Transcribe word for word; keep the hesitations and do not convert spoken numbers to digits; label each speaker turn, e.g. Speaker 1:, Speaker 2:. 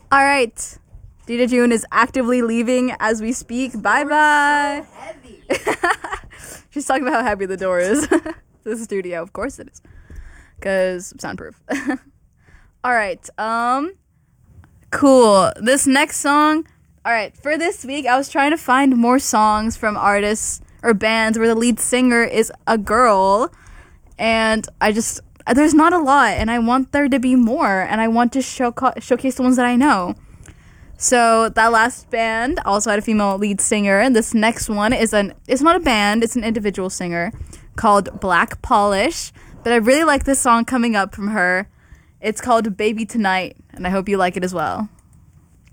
Speaker 1: All right. Dita June is actively leaving as we speak. Bye bye.
Speaker 2: So heavy.
Speaker 1: She's talking about how heavy the door is. The studio, of course it is, because soundproof. All right. Um. Cool. This next song. All right. For this week, I was trying to find more songs from artists or bands where the lead singer is a girl, and I just there's not a lot, and I want there to be more, and I want to show showcase the ones that I know. So that last band also had a female lead singer, and this next one is an it's not a band, it's an individual singer called Black Polish. But I really like this song coming up from her. It's called Baby Tonight, and I hope you like it as well.